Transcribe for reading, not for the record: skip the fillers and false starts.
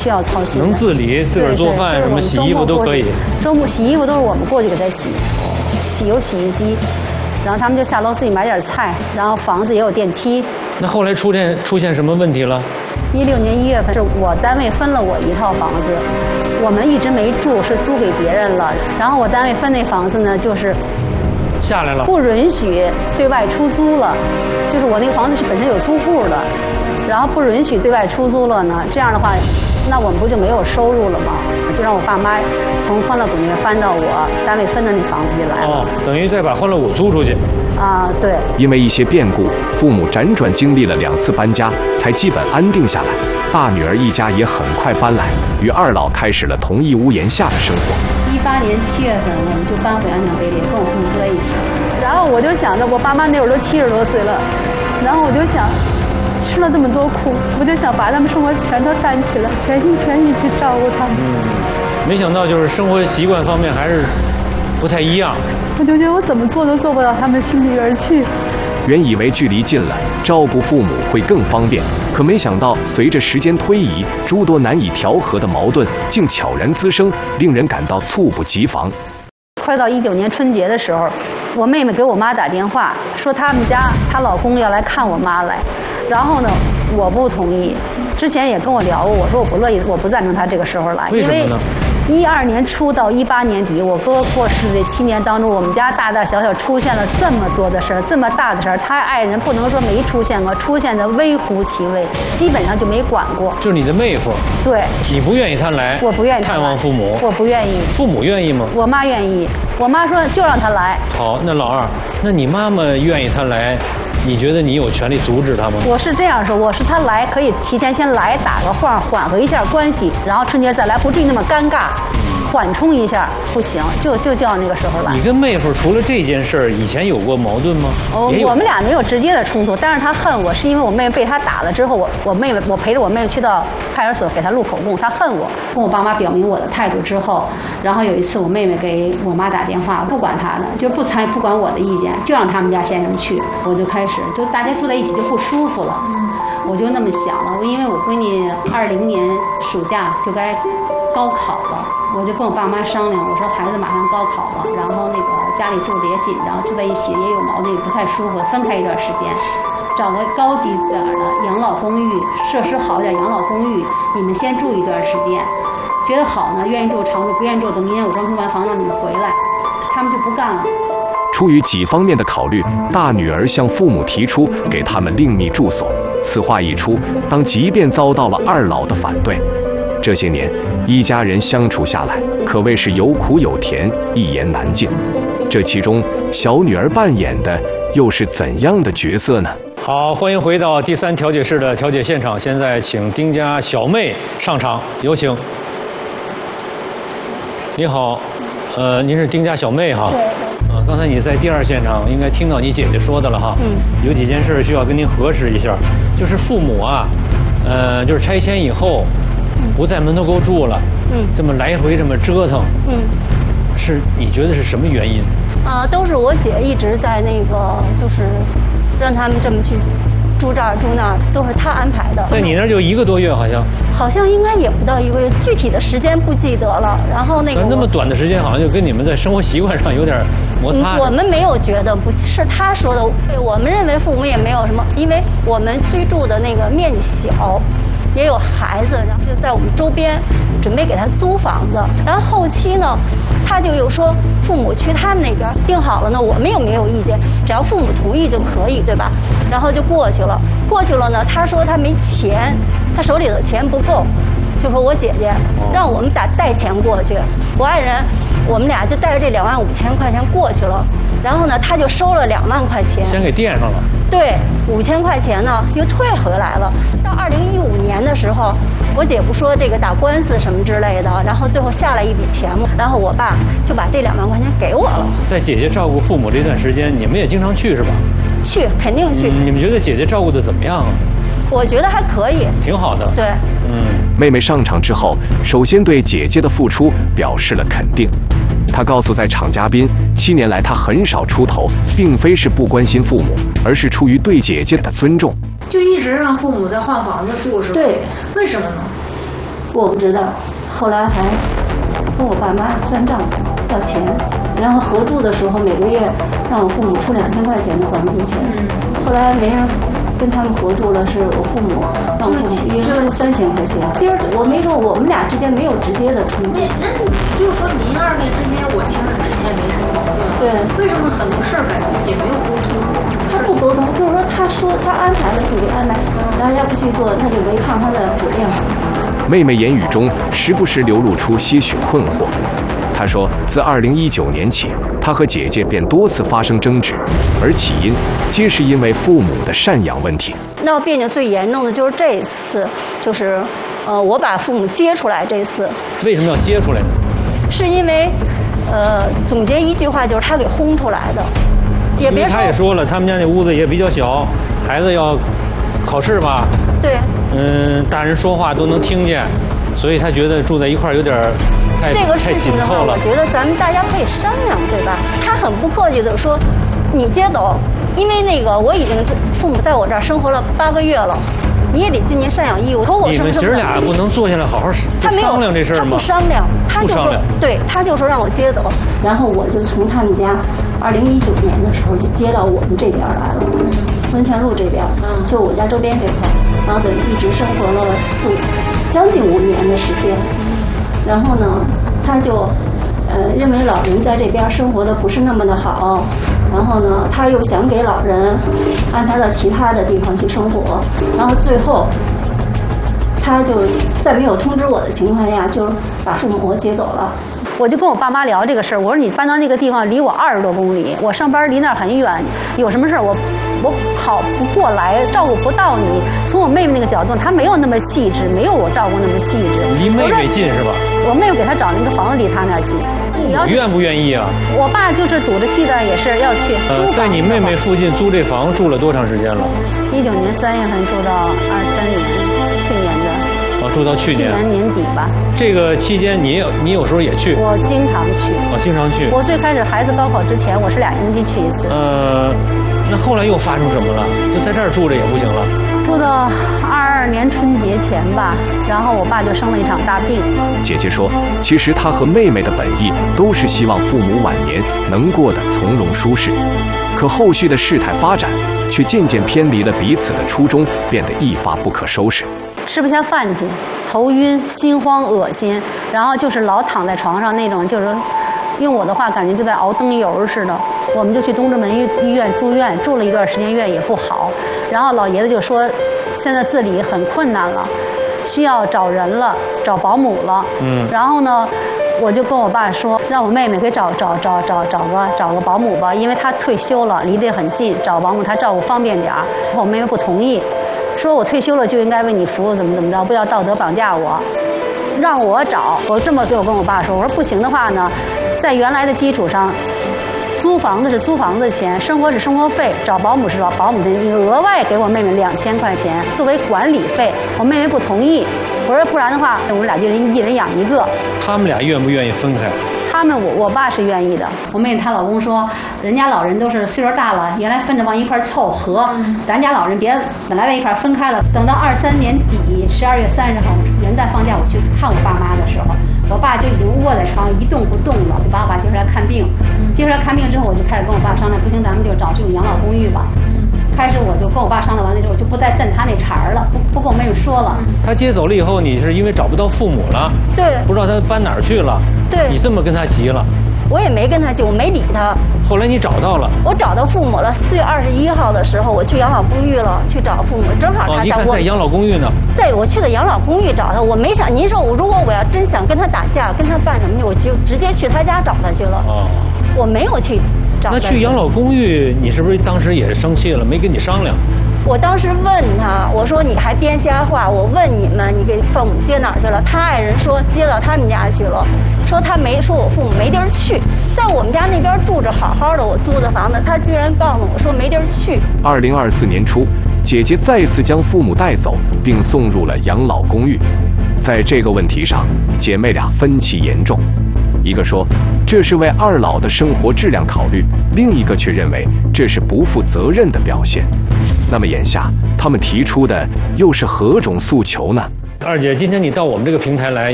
需要操心的。 能自理，自个儿做饭，什么洗衣服都可以。 周末洗衣服都是我们过去给他洗，有洗衣机，然后他们就下楼自己买点菜，然后房子也有电梯。 那后来出现什么问题了 ？16年1月份是我单位分了我一套房子，我们一直没住，是租给别人了。然后我单位分那房子呢，就是下来了， 不允许对外出租了，就是我那个房子是本身有租户的，然后不允许对外出租了呢。这样的话，那我们不就没有收入了吗？就让我爸妈从欢乐谷那边搬到我单位分的那房子里来了。 等于再把欢乐谷租出去。 对。 因为一些变故，父母辗转经历了2次搬家，才基本安定下来。大女儿一家也很快搬来，与二老开始了同一屋檐下的生活。 18年7月份，我们就搬回安江北里，跟我父母住在一起。然后我就想着，我爸妈那会儿都70多岁了，然后我就想，吃了这么多苦，我就想把他们生活全都担起来，全心全意去照顾他们。 没想到就是生活习惯方面还是不太一样。 我就觉得我怎么做都做不到他们心里边去。 原以为距离近了，照顾父母会更方便，可没想到随着时间推移，诸多难以调和的矛盾竟悄然滋生，令人感到猝不及防。 快到19年春节的时候，我妹妹给我妈打电话说他们家她老公要来看我妈来，然后呢我不同意。之前也跟我聊过，我说我不乐意，我不赞成她这个时候来。 为什么呢？ 因为12年初到18年底，我哥过世这7年当中，我们家大大小小出现了这么多的事儿，这么大的事儿，他爱人不能说没出现过，出现的微乎其微，基本上就没管过。 就是你的妹夫。 对。 你不愿意他来？ 我不愿意探望父母。 我不愿意。 父母愿意吗？ 我妈愿意。我妈说就让他来。 好，那老二，那你妈妈愿意他来，你觉得你有权利阻止他吗？ 我是这样说，我是他来可以提前先来打个话，缓和一下关系，然后春节再来，不至于那么尴尬。缓冲一下不行，就叫那个时候来。 你跟妹夫除了这件事儿，以前有过矛盾吗？ 我们俩没有直接的冲突，但是他恨我是因为我妹妹被他打了之后，我陪着我妹妹去到派出所给他录口供，他恨我。跟我爸妈表明我的态度之后，然后有一次我妹妹给我妈打电话，不管她的，就不管我的意见，就让他们家先生去。我就开始就大家住在一起就不舒服了，我就那么想了。因为我闺女20年暑假就该高考了，我就跟我爸妈商量，我说孩子马上高考了，然后那个家里住的也紧张，住在一起也有矛盾，也不太舒服，分开一段时间，找个高级点的养老公寓，设施好一点养老公寓，你们先住一段时间，觉得好呢，愿意住常住，不愿意住等明年我装修完房让你们回来，他们就不干了。 出于几方面的考虑，大女儿向父母提出给他们另觅住所。此话一出，当即便遭到了二老的反对。这些年，一家人相处下来，可谓是有苦有甜，一言难尽。这其中，小女儿扮演的又是怎样的角色呢？ 好，欢迎回到第3调解室的调解现场。现在请丁家小妹上场，有请。你好，您是丁家小妹哈？ 对。 刚才你在第2现场应该听到你姐姐说的了哈。有几件事需要跟您核实一下，就是父母啊，就是拆迁以后。不在门头沟住了，这么来回这么折腾，是你觉得是什么原因？ 都是我姐一直在那个，就是让他们这么去住这儿住那儿，都是她安排的。 在你那儿就1个多月，好像应该也不到1个月，具体的时间不记得了。然后那么短的时间，好像就跟你们在生活习惯上有点摩擦。 我们没有觉得不是他说的，我们认为父母也没有什么，因为我们居住的那个面积小。也有孩子，然后就在我们周边准备给他租房子，然后后期呢，他就又说父母去他们那边定好了呢，我们又没有意见，只要父母同意就可以，对吧？然后就过去了呢，他说他没钱，他手里的钱不够，就说我姐姐让我们带钱过去，我爱人我们俩就带着这25000块钱过去了，然后呢他就收了2万块钱， 先给垫上了。 对，5000块钱呢又退回来了。到2015年的时候，我姐不说这个打官司什么之类的，然后最后下来一笔钱嘛，然后我爸就把这2万块钱给我了。 在姐姐照顾父母这段时间，你们也经常去是吧？ 去，肯定去。 你们觉得姐姐照顾的怎么样啊？ 我觉得还可以， 挺好的。 对， 妹妹上场之后，首先对姐姐的付出表示了肯定。她告诉在场嘉宾，7年来她很少出头，并非是不关心父母，而是出于对姐姐的尊重。 就一直让父母在换房子住是吧？ 对， 为什么呢？ 我不知道，后来还跟我爸妈算账要钱，然后合住的时候每个月让我父母出2000块钱的还租钱，后来没人跟他们合住了，是我父母让我父母一人出3000块钱。第二，我没说我们俩之间没有直接的冲突。 那就是说您二位之间，我听着之前没什么矛盾。 对， 为什么很多事儿感觉也没有沟通？ 他不沟通，就是说他说他安排了就得安排，大家不去做，那就违抗他的指令。 妹妹言语中时不时流露出些许困惑。她说，自2019年起，她和姐姐便多次发生争执，而起因皆是因为父母的赡养问题。 闹别扭最严重的就是这一次，就是我把父母接出来这次。 为什么要接出来呢？ 是因为总结一句话，就是他给轰出来的。也别说， 他也说了，他们家那屋子也比较小，孩子要考试吧。 对。 大人说话都能听见，所以他觉得住在一块儿有点太紧凑了。 我觉得咱们大家可以商量，对吧？他很不客气的说，你接走，因为那个我已经父母在我这儿生活了8个月了，你也得尽您赡养义务。可我你们姐俩不能坐下来好好商量这事儿吗？ 他不商量，他就说，对，他就说让我接走， 然后我就从他们家2019年的时候就接到我们这边来了，温泉路这边，就我家周边这块，然后等于一直生活了将近5年的时间。然后呢，他就认为老人在这边生活的不是那么的好，然后呢，他又想给老人安排到其他的地方去生活，然后最后他就在没有通知我的情况下，就把父母接走了。我就跟我爸妈聊这个事儿，我说你搬到那个地方离我20多公里，我上班离那儿很远，有什么事儿我跑不过来，照顾不到你。从我妹妹那个角度，她没有那么细致，没有我照顾那么细致。 离妹妹近是吧？ 我妹妹给她找了一个房子，离她那儿近。 你愿不愿意啊？ 我爸就是赌着气的，也是要去租房。 在你妹妹附近租这房住了多长时间了 ？19年3月份住到23年，去年的。 住到去年年底吧。 这个期间你有时候也去？ 我经常去。 经常去。 我最开始孩子高考之前，我是2星期去一次。 那后来又发生什么了？就在这儿住着也不行了。 住到22年春节前吧，然后我爸就生了一场大病。 姐姐说，其实她和妹妹的本意都是希望父母晚年能过得从容舒适，可后续的事态发展却渐渐偏离了彼此的初衷，变得一发不可收拾。 吃不下饭去，头晕、心慌、恶心，然后就是老躺在床上那种，就是用我的话感觉就在熬灯油似的。我们就去东直门医院住院，住了一段时间院也不好，然后老爷子就说现在自理很困难了，需要找人了，找保姆了。然后呢，我就跟我爸说，让我妹妹给找个保姆吧，因为她退休了，离得也很近，找保姆她照顾方便点儿。我妹妹不同意，说我退休了就应该为你服务，怎么着，不要道德绑架我，让我找。我这么跟我爸说，我说不行的话呢，在原来的基础上，租房子是租房子钱，生活是生活费，找保姆是找保姆的，你额外给我妹妹2000块钱作为管理费。我妹妹不同意，我说不然的话，我们俩就一人养一个。他们俩愿不愿意分开？我爸是愿意的。我妹妹她老公说，人家老人都是岁数大了，原来分着往一块凑合，咱家老人别本来在一块分开了。等到23年底12月30号元旦放假，我去看我爸妈的时候，我爸就已经卧在床上一动不动了，就把我爸接出来看病。接出来看病之后，我就开始跟我爸商量，不行，咱们就找这种养老公寓吧。开始我就跟我爸商量完了之后，就不再瞪他那茬儿了，不跟我妹妹说了。他接走了以后，你是因为找不到父母了？对，不知道他搬哪儿去了。对，你这么跟他急了？我也没跟他急，我没理他。后来你找到了？我找到父母了。4月21号的时候，我去养老公寓了，去找父母，正好他在我在养老公寓呢。在我去的养老公寓找他，我没想，您说如果我要真想跟他打架，跟他办什么，我就直接去他家找他去了。我没有去找他。那去养老公寓，你是不是当时也是生气了，没跟你商量？我当时问他，我说你还编瞎话，我问你们，你给父母接哪儿去了？他爱人说接到他们家去了，说我父母没地儿去，在我们家那边住着好好的，我租的房子，他居然告诉我说没地儿去。2024年初，姐姐再次将父母带走，并送入了养老公寓。在这个问题上，姐妹俩分歧严重。一个说这是为二老的生活质量考虑，另一个却认为这是不负责任的表现。那么眼下他们提出的又是何种诉求呢？ 二姐，今天你到我们这个平台来，